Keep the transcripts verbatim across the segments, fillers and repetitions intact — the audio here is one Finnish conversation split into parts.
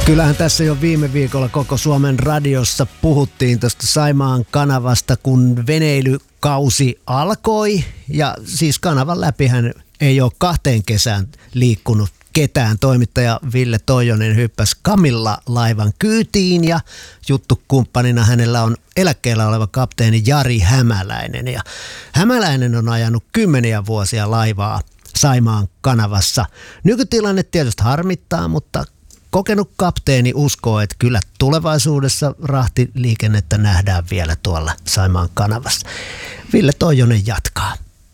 Kyllähän tässä jo viime viikolla koko Suomen radiossa puhuttiin tuosta Saimaan kanavasta, kun veneilykausi alkoi. Ja siis kanavan läpihän ei ole kahteen kesään liikkunut ketään. Toimittaja Ville Toijonen hyppäsi Camilla-laivan kyytiin ja juttukumppanina hänellä on eläkkeellä oleva kapteeni Jari Hämäläinen. Ja Hämäläinen on ajanut kymmeniä vuosia laivaa Saimaan kanavassa. Nykytilanne tietysti harmittaa, mutta kokenut kapteeni uskoo, että kyllä tulevaisuudessa rahtiliikennettä nähdään vielä tuolla Saimaan kanavassa. Ville Toijonen jatkaa.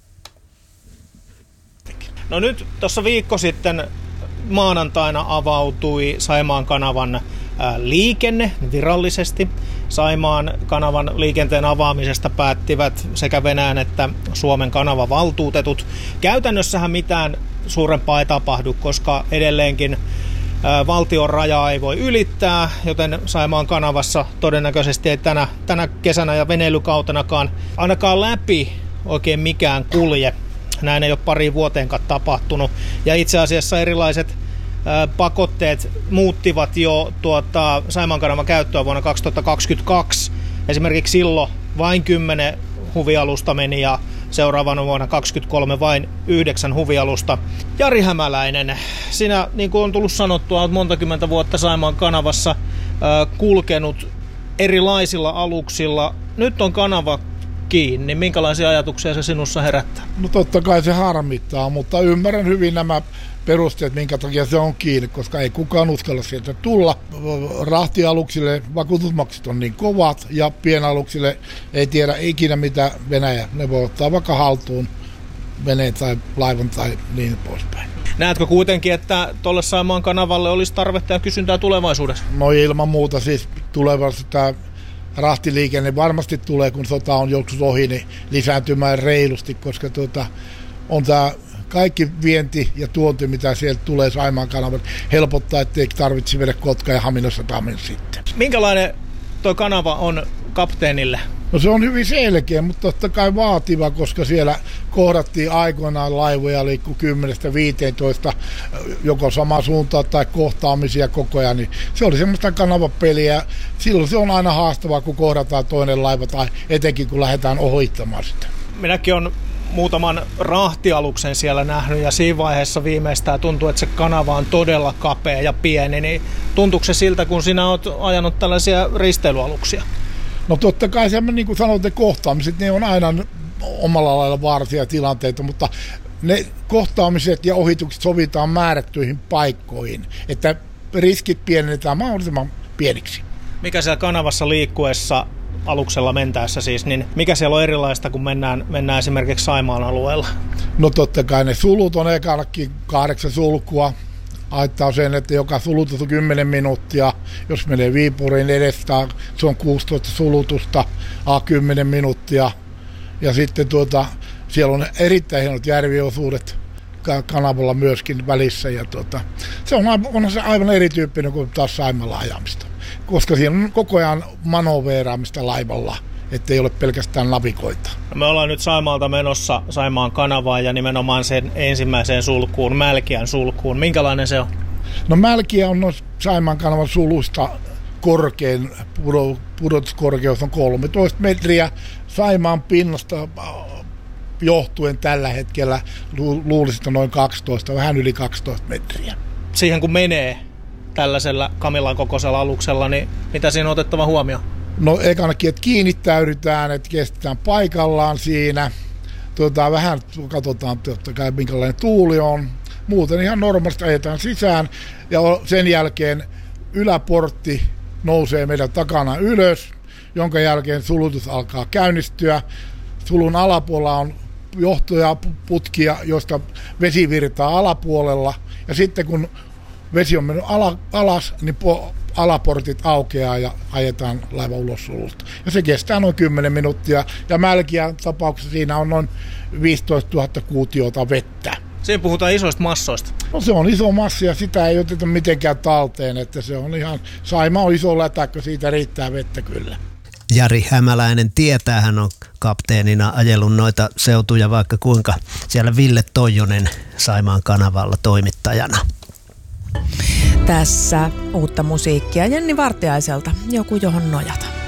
No nyt tuossa viikko sitten maanantaina avautui Saimaan kanavan liikenne virallisesti. Saimaan kanavan liikenteen avaamisesta päättivät sekä Venäjän että Suomen kanavavaltuutetut. Käytännössähän mitään suurempaa ei tapahdu, koska edelleenkin valtion rajaa ei voi ylittää, joten Saimaan kanavassa todennäköisesti ei tänä, tänä kesänä ja veneilykautenakaan ainakaan läpi oikein mikään kulje. Näin ei ole pari vuoteenkaan tapahtunut. Ja itse asiassa erilaiset ää, pakotteet muuttivat jo tuota, Saimaan kanavan käyttöä vuonna kaksituhattakaksikymmentäkaksi. Esimerkiksi silloin vain kymmenen huvialusta meni ja seuraavana vuonna kaksikymmentäkolme vain yhdeksän huvialusta. Jari Hämäläinen, sinä, niin kuin on tullut sanottua, olet monta kymmentä vuotta Saimaan kanavassa äh, kulkenut erilaisilla aluksilla. Nyt on kanava kiinni. Minkälaisia ajatuksia se sinussa herättää? No totta kai se harmittaa, mutta ymmärrän hyvin nämä perusteet, minkä takia se on kiinni, koska ei kukaan uskalla sieltä tulla. Rahtialuksille vakuutusmaksut on niin kovat ja pienaluksille ei tiedä ikinä mitä Venäjä. Ne voi ottaa vaikka haltuun veneen tai laivan tai niin poispäin. Näetkö kuitenkin, että tuolle Saimaan kanavalle olisi tarvetta ja kysyntää tulevaisuudessa? No ilman muuta siis tulevaisuudessa tämä rahtiliikenne varmasti tulee, kun sota on joskus ohi, niin lisääntymään reilusti, koska tuota, on tämä kaikki vienti ja tuonti, mitä sieltä tulee Saimaan kanavalta, helpottaa, ettei tarvitse viedä Kotka ja Haminassa Tamin sitten. Minkälainen tuo kanava on kapteenille? No se on hyvin selkeä, mutta totta kai vaativa, koska siellä kohdattiin aikoinaan laivoja liikkuu kymmenestä viiteentoista joko sama suuntaan tai kohtaamisia koko ajan. Niin se oli semmoista kanavapeliä. Silloin se on aina haastavaa, kun kohdataan toinen laiva tai etenkin kun lähdetään ohittamaan sitä. Minäkin olen muutaman rahtialuksen siellä nähnyt ja siinä vaiheessa viimeistään tuntuu, että se kanava on todella kapea ja pieni. Niin tuntuuko se siltä, kun sinä olet ajanut tällaisia risteilyaluksia? No totta kai se, niin kuin sanoitte, kohtaamiset, ne on aina omalla lailla vaarallisia tilanteita, mutta ne kohtaamiset ja ohitukset sovitaan määrättyihin paikkoihin, että riskit pienennetään mahdollisimman pieniksi. Mikä siellä kanavassa liikkuessa, aluksella mentäessä siis, niin mikä siellä on erilaista, kun mennään, mennään esimerkiksi Saimaan alueella? No totta kai ne sulut on ekanakin kahdeksan sulkua. Haittaa sen, että joka sulutus on kymmenen minuuttia. Jos menee Viipuriin edestä, se on kuusitoista sulutusta, a kymmenen minuuttia. Ja sitten tuota, siellä on erittäin hienot järviosuudet kanavalla myöskin välissä. Ja tuota, se on, on se aivan erityyppinen kuin taas Saimaalla ajamista, koska siinä on koko ajan manoveeraamista laivalla, ettei ole pelkästään navigoita. Me ollaan nyt Saimaalta menossa Saimaan kanavaan ja nimenomaan sen ensimmäiseen sulkuun, Mälkiän sulkuun. Minkälainen se on? No Mälkiä on noissa Saimaan kanavan suluista korkein, pudotuskorkeus on kolmetoista metriä. Saimaan pinnasta johtuen tällä hetkellä luulisi noin kaksitoista, vähän yli kaksitoista metriä. Siihen kun menee tällaisella Camillan kokoisella aluksella, niin mitä siinä on otettava huomioon? No ekanakin, että kiinnittäydytään, että kestetään paikallaan siinä. Tuota, vähän katsotaan totta kai, minkälainen tuuli on. Muuten ihan normaalisti ajetaan sisään ja sen jälkeen yläportti nousee meidän takana ylös, jonka jälkeen sulutus alkaa käynnistyä. Sulun alapuolella on johtoja, putkia, joista vesi virtaa alapuolella. Ja sitten kun vesi on mennyt ala, alas, niin po, alaportit aukeaa ja ajetaan laiva ulos sulusta. Ja se kestää noin kymmenen minuuttia. Ja Mälkiän tapauksessa siinä on noin viisitoistatuhatta kuutiota vettä. Siinä puhutaan isoista massoista. No se on iso massa ja sitä ei oteta mitenkään talteen. Että se on ihan, Saima on iso lätäkkö, siitä riittää vettä kyllä. Jari Hämäläinen tietää, hän on kapteenina ajellut noita seutuja vaikka kuinka. Siellä Ville Toijonen Saimaan kanavalla toimittajana. Tässä uutta musiikkia Jenni Vartiaiselta, joku johon nojata.